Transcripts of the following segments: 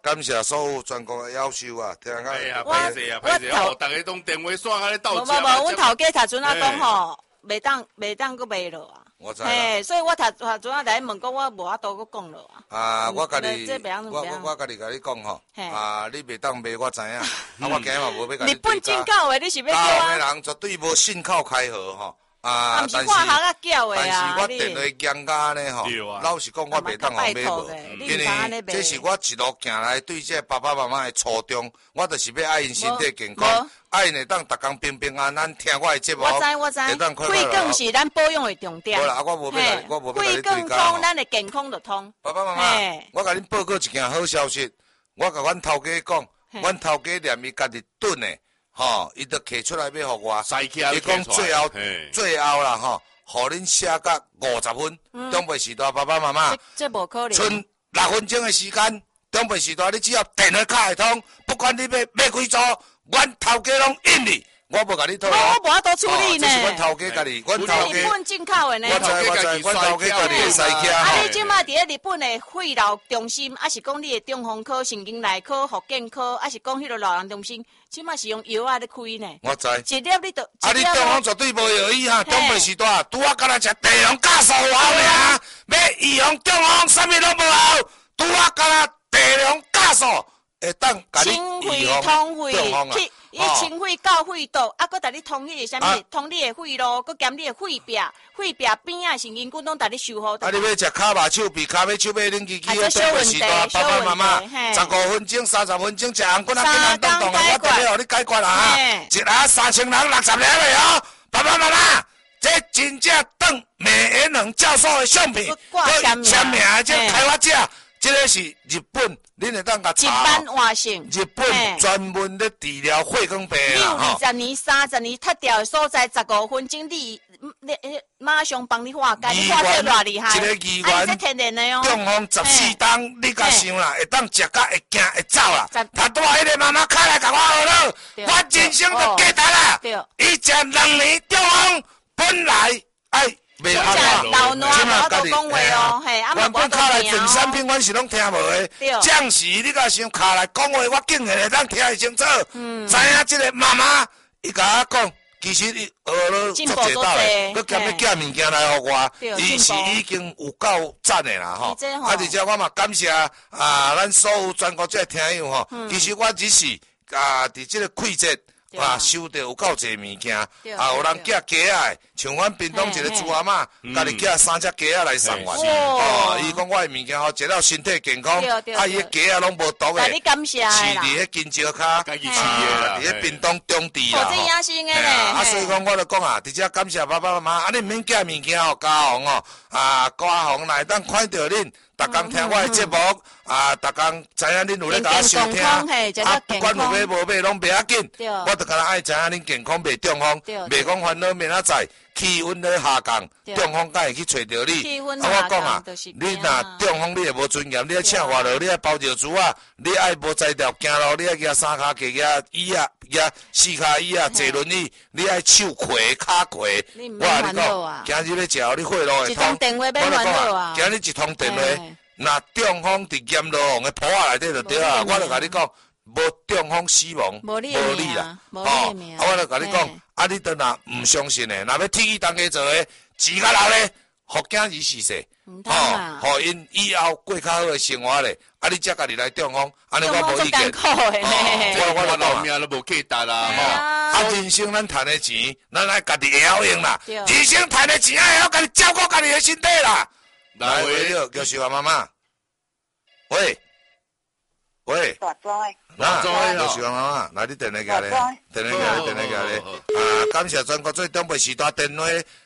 感谢所有全国的夭寿啊，听讲。 哎呀，歹势啊，歹势啊，大家拢电话线安尼斗车。 无，阮头家头阵啊讲吼，袂当佫卖落啊。 我知嘿，所以我头阵啊来问讲，我无法度佫讲落啊。 啊，我家己， 我家己甲你讲吼，啊，你袂当卖，我知影，啊，我今日嘛无要甲你。 日本进口的，你是要叫啊？台湾人绝对无信口开河吼。啊，但是我电话讲家呢吼，老实讲我袂当互买无，因为这是我一路行来对这爸爸妈妈的初衷，我就是要爱因身体健康，爱因会当逐工平平安安听我的节目， 我知，血管是咱保养的重点。 好啦，我无要甲你对家。 通，咱的健康就通。 爸爸妈妈，我甲恁报告一件好消息，我甲阮头家讲，阮头家连伊家己炖的。吼，伊就摕出来要互我，伊讲最后啦吼，互恁写到50分，中北时代爸爸妈妈， 这无可能。 剩6分钟的时间，中北时代你只要电话卡会通，不管你要几组，阮头家拢应你。我无甲你讨， 我无法度处理呢。 这是阮头家家己，阮头家。 日本进口的呢。 我知，阮头家家己会使起。 啊，你即马伫咧日本的肺痨中心，还是讲你的中风科、神经内科、复健科，还是讲迄个老人中心，即马是用药啊咧开呢。 我知。 一粒你都。 啊，你中风绝对无药医哈，中北时代拄啊，敢若食地龙加素有效尔，要预防中风，啥物拢无效，拄啊，敢若地龙加素会当甲你预防中风啊。 伊清肺到肺道，啊，搁带你通迄个啥物，通你的肺路，搁减你的肺壁边啊，神经骨拢带你修好。 啊，你要食骹肉手臂，骹尾手尾恁支支的中北时代爸爸妈妈，15分钟、30分钟食红棍啊，健康动动的，我特别互你解决啦哈。一盒3000人60粒的哦，爸爸妈妈，这真正当美颜能教授的相片，签名的这开发者。这个是日本，恁会当甲查。 一般活性。 日本专门咧治疗血管病啦， 吼。20年、30年脱掉的所在，15分钟你马上帮你化解，你化解偌厉害。 一个医院， 这天然的哦。 中风14档，你甲想啦，会当食甲会行会走啦。他带迄个妈妈开来甲我学了，我人生就价值啦。伊食2年中风，本来爱。 真正老卵无法度讲话哦，嘿，啊， 原本卡来整产品，阮是拢听无的。暂时你甲想卡来讲话，我竟然会当听会清楚。知影这个妈妈，伊甲我讲，其实伊学了足侪道的，佮兼要寄物件来互我，伊是已经有够赞的啦吼。啊，而且我嘛感谢咱所有全国这听友吼，其实我只是伫这个季节。收到有够侪物件，有人寄鸡仔，像阮屏东一个朱阿嬷，家己寄3只鸡仔来送我。伊讲我的物件好，食了身体健康，伊个鸡仔拢无毒的，饲伫迄金蕉卡，伫迄屏东中地啦。所以讲我就讲伫遮感谢爸爸妈妈，你毋免寄物件互家红哦，家红来当看到恁。逐工听我的节目，逐工知影恁有咧甲我收听，不管有买无买拢袂要紧，我就敢若爱知影恁健康袂中风，袂讲烦恼面仔载，气温咧下降，中风敢会去找着你？我讲你若中风你会无尊严，你爱请外劳，你爱包尿珠啊，你爱无才调行路，你爱举3骹架举椅啊，举4骹椅啊，坐轮椅，你爱手攰骹攰，我甲你讲，今日要食你血路会通，我讲今日一通电话。那中风伫炎热红的坡仔内底就对啊，我就甲你讲，无中风死亡，无你啦，我就甲你讲，你都若唔相信的，若要替伊当家做的，钱甲留咧，互囝儿逝世，互因以后过较好的生活咧，你才家己来中风，安尼我无意见，我老命都无价值啦， 人生咱赚的钱，咱爱家己会晓用啦，人生赚的钱爱晓家己照顾家己的身体啦。来，喂，叫小华妈妈。喂， 大庄诶， 叫小华妈妈，来你电话过来，电话过来。感谢全国最东北时代电话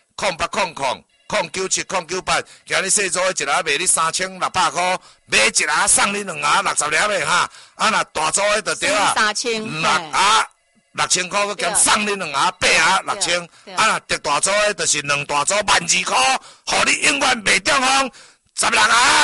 0800097098，今日细组的一盒卖你3600块，买一盒送你2盒60粒的哈。若大组的就对啊，6盒6000块，佮兼送你2盒8盒6000。若特大组的就是2大组12000块，互你永远袂中风。16盒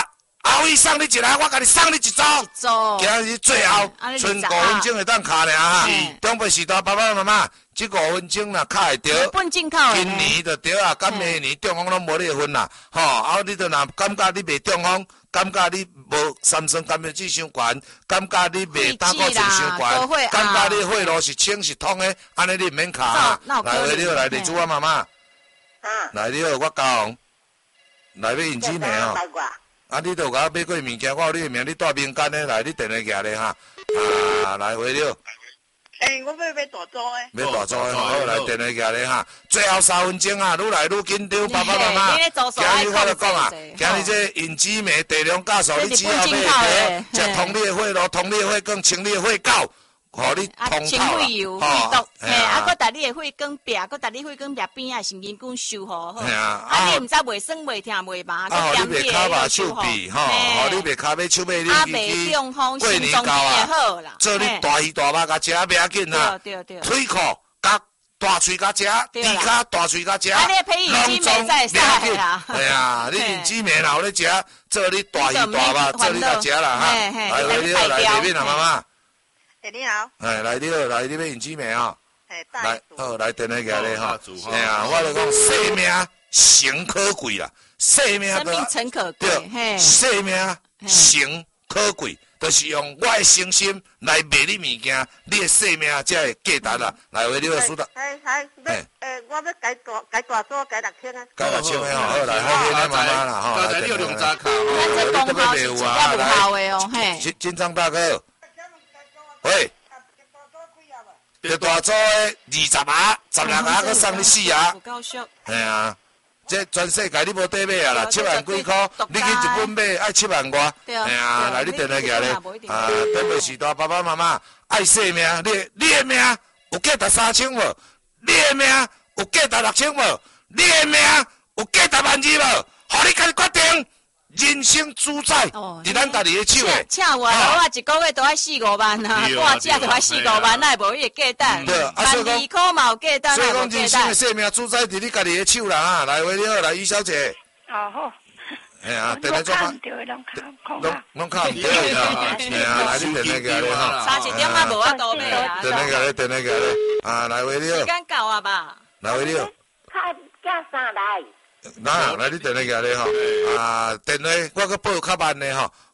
后尾送你一来，我甲你送你一组。今日最后剩5分钟会当卡尔哈。中北时代爸爸妈妈，这5分钟若卡会着，今年就对啊，甲明年中风拢无你分啦。吼，啊，你就若感觉你袂中风，感觉你无三酸甘油脂伤悬，感觉你袂胆固醇伤悬，感觉你血路是清是通的，安尼你唔免卡啊。来，你好，来地主啊妈妈。来，你好，我教红。来要引子名哦。啊，你都甲我买过物件，我有你的名，你带民间的来，你电话寄咧哈。来回了。 我要大组的。 要大组的，好，来电话寄咧哈。最后3分钟啊，愈来愈紧张，爸爸妈妈。今日我就讲啊，今日这引子名地量教授，你只要买着，这通你的血路，通你的血管，清你的血管。互你通透啦， 啊，佮带你的血管壁，佮带你血管壁边啊，神经管修好好。啊，你毋知袂酸袂痛袂麻，佮点你的血手臂， 吼，互你袂骹尾手尾啊，袂中风，心脏病也好啦。 做你大鱼大肉甲食袂要紧啦，腿裤甲大喙甲食，猪骹大喙甲食， 拢总袂要紧啦。 哎呀，你用姊妹老咧食，做你大鱼大肉，做你甲食啦哈。来，你好，来里面啊，妈妈。 你好。 来你好，来你要用姊妹啊。来，好，来电话寄咧哈。哎呀，我就讲生命诚可贵啦，生命诚可贵， 对，生命诚可贵，就是用我的诚心来卖你物件，你的生命才会价值啦。来，为你个输的。 我要改大组，改6000啊。 改6000的吼，好来，好谢妈妈啦吼。 来你2扎卡， 这公号是真正有效的哦，嘿。 金章大哥。喂，这大组的20啊，16啊，佮送你4啊。哎呀，这全世界你无得买啊啦，7万几块，你去日本买爱7万外。哎呀，来你电话寄咧，准备时代爸爸妈妈爱生命，你的命有价值3000无？你的命有价值6000无？你的命有价值12000无？互你家己决定。人生主宰，伫咱家己的手诶。 请我一个月都爱4-5万啊，挂价都爱4-5万，那无伊个价值。 对，啊，所以讲，块嘛有价值， 所以讲人生的生命主宰伫你家己的手啦哈。来，喂，你好，来，于小姐。 好。 哎呀，电话做法。拢靠唔对啦。哎呀，来，你电话寄咧哈。 30点啊，无法度买啊。 电话寄咧，电话寄咧。啊，来，喂，你好。 时间到啊吧。 来，喂，你好。 叫啥来？ 来你电话寄咧吼，电话我搁报较慢咧吼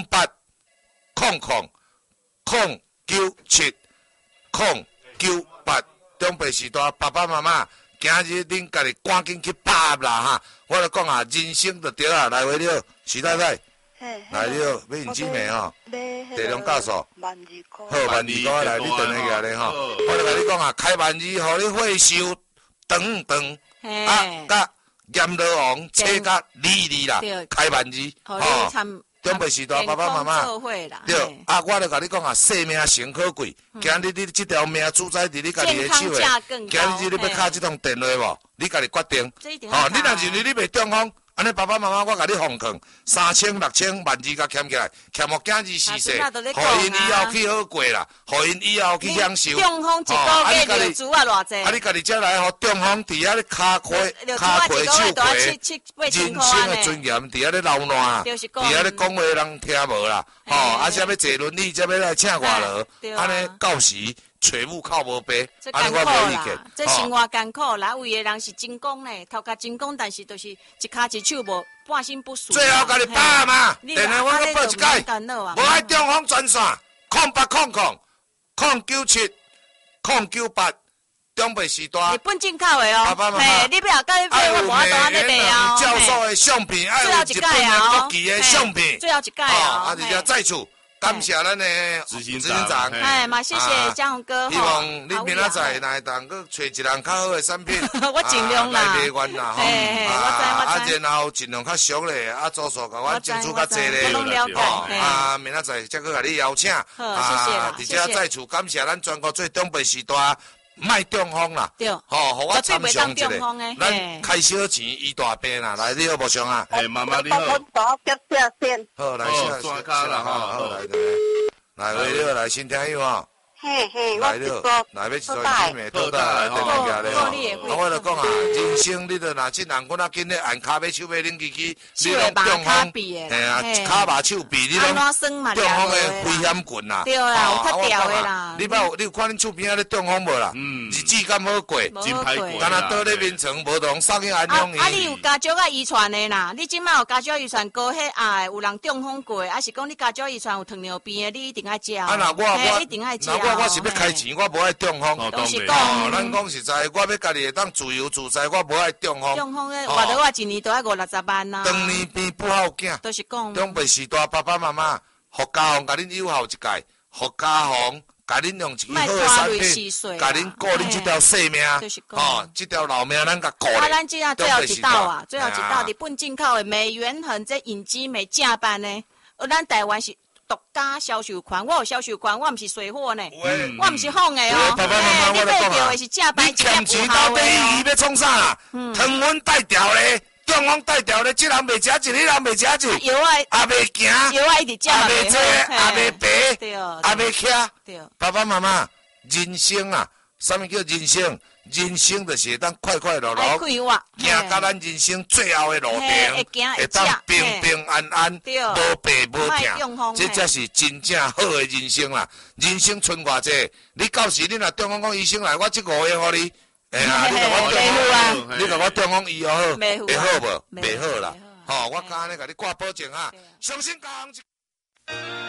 ，0800-097-098，中北时代爸爸妈妈，今日恁家己赶紧去把握啦哈！我就讲啊，人生就对啊，来回了，徐太太，来了，要用姊妹吼，地量教授，好12000块来，你电话寄咧吼，我就甲你讲啊，开12000，互你血收长，甲。阎罗王车甲利啦，开12000，吼，中北时代爸爸妈妈，对，啊，我就甲你讲啊，生命诚可贵，今日你这条命主宰伫你家己的手诶，今日你要敲这通电话无？你家己决定，吼，你若认为你袂中风，安尼爸爸妈妈我甲你奉劝，3000、6000、12000甲欠起来，欠互囝儿死世，互因以后去好过啦，互因以后去享受。 中风一个月就煮啊偌济？ 啊，你家己才来吼，中风伫遐咧骹腿、手腿，人生的尊严伫遐咧流烂，伫遐咧讲话人听无啦，吼，啊，才要坐轮椅，才要来请外劳，安尼到时。找母靠无白， 安尼我无意见。这生活艰苦啦，有的人是真功呢，头壳真功，但是就是一骹一手无半身不遂。 最后甲你报嘛，电话我搁报一解，无爱中风专线0800-097-098，中北时代。 日本进口的哦，嘿，你不要甲你买，我无法度安尼卖哦。 教授的相片，爱有日本的国旗的相片， 最后一届哦， 啊，而且再次。感谢咱的执行长， 哎嘛，谢谢江宏哥， 希望你明仔载来当个找一人较好的产品， 我尽量啦， 来卖完啦吼，然后尽量较俗咧，住宿甲我争取较济咧，明仔载再去甲你邀请，而且再次感谢咱全国最东北时代。卖中风啦， 对， 吼，互我参详一下，咱开小钱医大病啦，来你好无相啊？ 哎，妈妈你好。 好，来下卡啦哈，好来，喂你好，来先听友啊。 嘿， 来了，来要一撮你妹倒来电话架咧吼。我就讲啊，人生你著若这人阮仔紧咧按骹尾手尾拎起，你拢中风，嘿啊，骹麻手臂你拢中风的危险群啦。 对啦，有较掉的啦。 你有看恁厝边仔咧中风无啦？日子敢好过， 真歹过。 敢若倒咧眠床，无同送去安养院。 啊，你有家族啊遗传的啦？你即摆有家族遗传高血压，有人中风过，还是讲你家族遗传有糖尿病的，你一定爱食。 啊，那一定爱食。 我是要开钱，我无爱中风。 都是讲， 咱讲实在，我要家己会当自由自在，我无爱中风。 中风咧，活到我一年都要50-60万呐。 当年变不好囝。 都是讲。 长辈时代，爸爸妈妈，互家风，甲恁友好一届，互家风，甲恁用一支好的产品，甲恁顾恁这条性命，这条老命咱甲顾咧。 啊，咱这最后一道啊，最后一道日本进口的美元恒这引机美价版呢，而咱台湾是。独家销售款，我有销售款，我毋是水货呢，我毋是哄的哦。 爸爸妈妈，我来讲啊， 你欠钱到底伊要创啥啦？汤圆带条咧，中风带条咧，这人袂食一，那人袂食一， 药啊， 也袂行， 药啊一直食， 也袂坐，也袂爬， 对， 也袂徛。对，爸爸妈妈，人生啊，啥物叫人生？人生就是会当快快乐乐，行到咱人生最后的路程，会当平平安安，无病无痛，这才是真正好的人生啦。人生剩偌济，你到时你若中风讲医生来，我这5个互你，哎呀，你甲我中风医好，会好无？袂好啦，吼，我敢安尼甲你挂保证啊，相信讲。